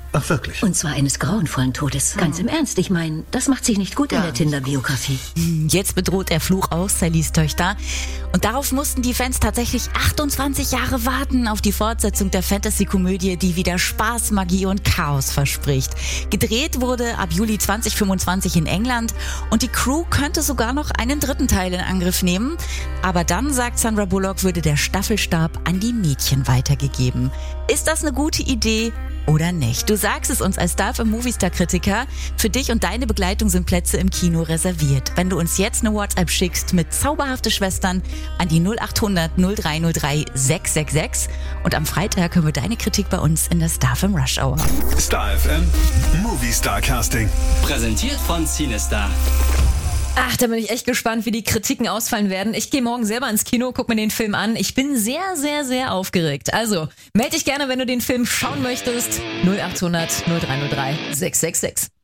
Ach, wirklich? Und zwar eines grauenvollen Todes. Ganz im Ernst, ich meine, das macht sich nicht gut in der Tinder-Biografie. Jetzt bedroht der Fluch auch Sallys Töchter. Und darauf mussten die Fans tatsächlich 28 Jahre warten auf die Fortsetzung der Fantasy-Komödie, die wieder Spaß, Magie und Chaos verspricht. Gedreht wurde ab Juli 2025 in England und die Crew könnte sogar noch einen dritten Teil in Angriff nehmen. Aber dann, sagt Sandra Bullock, würde der Staffelstab an die Mädchen weitergegeben. Ist das eine gute Idee oder nicht? Du sagst es uns als Star-Movistar-Kritiker. Für dich und deine Begleitung sind Plätze im Kino reserviert. Wenn du uns jetzt eine WhatsApp schickst mit Zauberhafte Schwestern an die 0800 0303 666 und am Freitag hören wir deine Kritik bei uns in der Star-FM Rush Hour. Star FM Movistar Casting. Präsentiert von Cinestar. Ach, da bin ich echt gespannt, wie die Kritiken ausfallen werden. Ich gehe morgen selber ins Kino, guck mir den Film an. Ich bin sehr, sehr, sehr aufgeregt. Also, melde dich gerne, wenn du den Film schauen möchtest. 0800 0303 666.